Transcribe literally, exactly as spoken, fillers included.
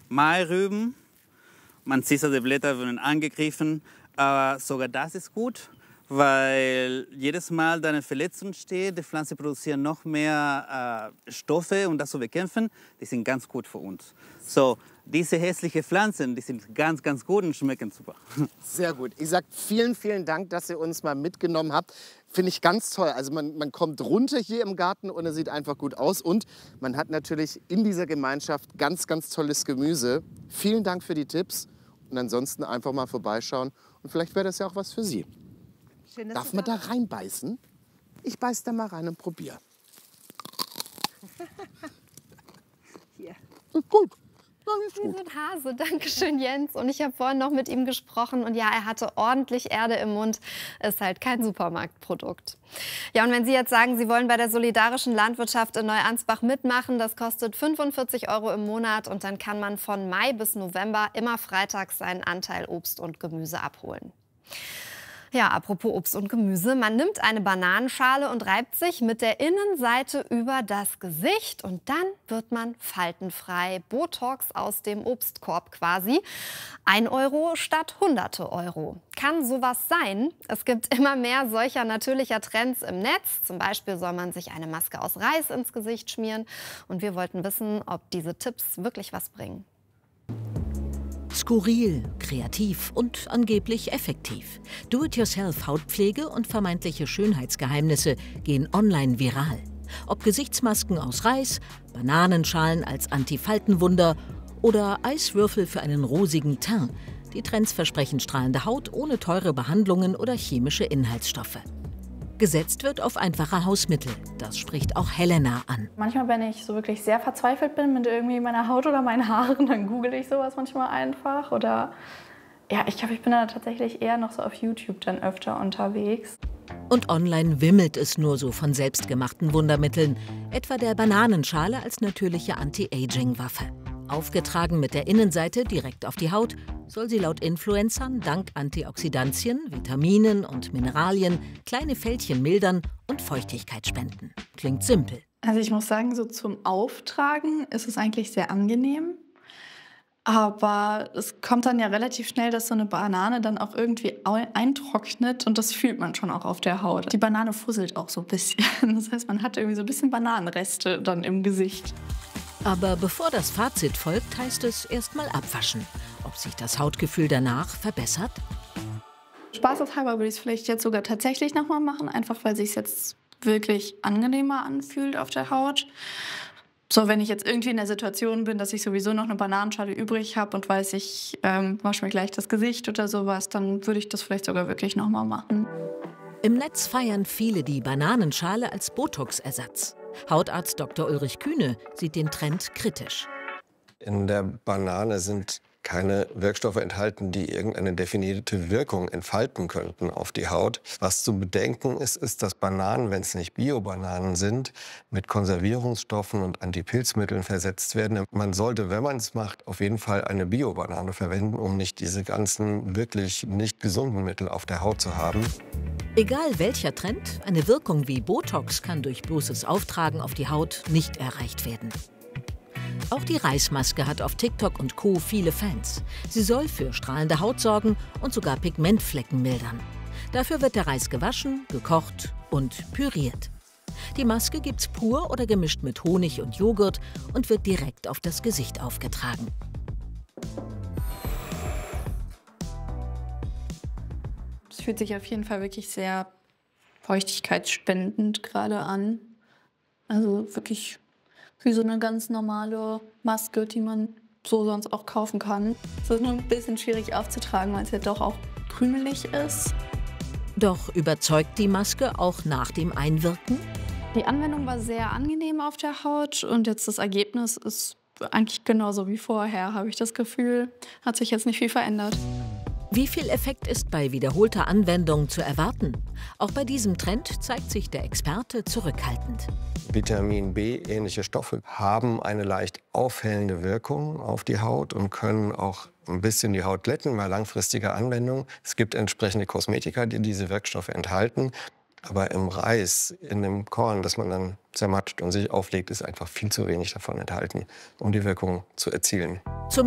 Mairüben. Man sieht, die Blätter werden angegriffen. Aber sogar das ist gut, weil jedes Mal da eine Verletzung steht, die Pflanzen produzieren noch mehr äh, Stoffe, um das zu bekämpfen. Die sind ganz gut für uns. So, diese hässlichen Pflanzen, die sind ganz, ganz gut und schmecken super. Sehr gut. Ich sage vielen, vielen Dank, dass ihr uns mal mitgenommen habt. Finde ich ganz toll. Also man, man kommt runter hier im Garten und es sieht einfach gut aus. Und man hat natürlich in dieser Gemeinschaft ganz, ganz tolles Gemüse. Vielen Dank für die Tipps. Und ansonsten einfach mal vorbeischauen. Und vielleicht wäre das ja auch was für Sie. Schön, darf man da reinbeißen? Ich beiß da mal rein und probiere. Hier. Gut. Sie sind Hase, danke schön, Jens. Und ich habe vorhin noch mit ihm gesprochen und ja, er hatte ordentlich Erde im Mund. Ist halt kein Supermarktprodukt. Ja, und wenn Sie jetzt sagen, Sie wollen bei der solidarischen Landwirtschaft in Neuansbach mitmachen, das kostet fünfundvierzig Euro im Monat und dann kann man von Mai bis November immer freitags seinen Anteil Obst und Gemüse abholen. Ja, apropos Obst und Gemüse. Man nimmt eine Bananenschale und reibt sich mit der Innenseite über das Gesicht und dann wird man faltenfrei. Botox aus dem Obstkorb quasi. Ein Euro statt hunderte Euro. Kann sowas sein? Es gibt immer mehr solcher natürlicher Trends im Netz. Zum Beispiel soll man sich eine Maske aus Reis ins Gesicht schmieren. Und wir wollten wissen, ob diese Tipps wirklich was bringen. Skurril, kreativ und angeblich effektiv. Do-it-yourself-Hautpflege und vermeintliche Schönheitsgeheimnisse gehen online viral. Ob Gesichtsmasken aus Reis, Bananenschalen als Antifaltenwunder oder Eiswürfel für einen rosigen Teint. Die Trends versprechen strahlende Haut ohne teure Behandlungen oder chemische Inhaltsstoffe. Gesetzt wird auf einfache Hausmittel. Das spricht auch Helena an. Manchmal, wenn ich so wirklich sehr verzweifelt bin mit irgendwie meiner Haut oder meinen Haaren, dann google ich sowas manchmal einfach. Oder ja, ich glaube, ich bin da tatsächlich eher noch so auf YouTube dann öfter unterwegs. Und online wimmelt es nur so von selbstgemachten Wundermitteln. Etwa der Bananenschale als natürliche Anti-Aging-Waffe. Aufgetragen mit der Innenseite direkt auf die Haut, soll sie laut Influencern dank Antioxidantien, Vitaminen und Mineralien kleine Fältchen mildern und Feuchtigkeit spenden. Klingt simpel. Also ich muss sagen, so zum Auftragen ist es eigentlich sehr angenehm. Aber es kommt dann ja relativ schnell, dass so eine Banane dann auch irgendwie eintrocknet und das fühlt man schon auch auf der Haut. Die Banane fusselt auch so ein bisschen. Das heißt, man hat irgendwie so ein bisschen Bananenreste dann im Gesicht. Aber bevor das Fazit folgt, heißt es erst mal abwaschen. Ob sich das Hautgefühl danach verbessert? Spaßeshalber würde ich es vielleicht jetzt sogar tatsächlich nochmal machen, einfach weil es sich jetzt wirklich angenehmer anfühlt auf der Haut. So, wenn ich jetzt irgendwie in der Situation bin, dass ich sowieso noch eine Bananenschale übrig habe und weiß, ich ähm, wasche mir gleich das Gesicht oder sowas, dann würde ich das vielleicht sogar wirklich nochmal machen. Im Netz feiern viele die Bananenschale als Botox-Ersatz. Hautarzt Doktor Ulrich Kühne sieht den Trend kritisch. In der Banane sind keine Wirkstoffe enthalten, die irgendeine definierte Wirkung entfalten könnten auf die Haut. Was zu bedenken ist, ist, dass Bananen, wenn es nicht Bio-Bananen sind, mit Konservierungsstoffen und Antipilzmitteln versetzt werden. Man sollte, wenn man es macht, auf jeden Fall eine Bio-Banane verwenden, um nicht diese ganzen wirklich nicht gesunden Mittel auf der Haut zu haben. Egal welcher Trend, eine Wirkung wie Botox kann durch bloßes Auftragen auf die Haut nicht erreicht werden. Auch die Reismaske hat auf TikTok und Co. viele Fans. Sie soll für strahlende Haut sorgen und sogar Pigmentflecken mildern. Dafür wird der Reis gewaschen, gekocht und püriert. Die Maske gibt's pur oder gemischt mit Honig und Joghurt und wird direkt auf das Gesicht aufgetragen. Es fühlt sich auf jeden Fall wirklich sehr feuchtigkeitsspendend gerade an. Also wirklich wie so eine ganz normale Maske, die man so sonst auch kaufen kann. Es ist nur ein bisschen schwierig aufzutragen, weil es ja doch auch krümelig ist. Doch überzeugt die Maske auch nach dem Einwirken? Die Anwendung war sehr angenehm auf der Haut und jetzt das Ergebnis ist eigentlich genauso wie vorher, habe ich das Gefühl. Hat sich jetzt nicht viel verändert. Wie viel Effekt ist bei wiederholter Anwendung zu erwarten? Auch bei diesem Trend zeigt sich der Experte zurückhaltend. Vitamin B-ähnliche Stoffe haben eine leicht aufhellende Wirkung auf die Haut und können auch ein bisschen die Haut glätten bei langfristiger Anwendung. Es gibt entsprechende Kosmetika, die diese Wirkstoffe enthalten. Aber im Reis, in dem Korn, das man dann zermatscht und sich auflegt, ist einfach viel zu wenig davon enthalten, um die Wirkung zu erzielen. Zum